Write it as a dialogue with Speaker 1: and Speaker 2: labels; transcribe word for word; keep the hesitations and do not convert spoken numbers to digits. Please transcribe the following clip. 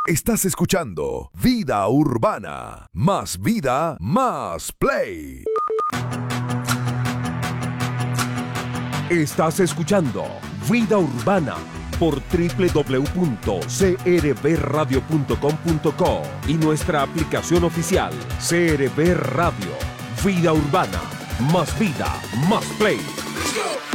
Speaker 1: Estás escuchando Vida Urbana. Más vida, más play.
Speaker 2: Estás escuchando Vida Urbana por doble u doble u doble u punto c r b radio punto com punto co y nuestra aplicación oficial C R B Radio. Vida Urbana. Más vida, más play.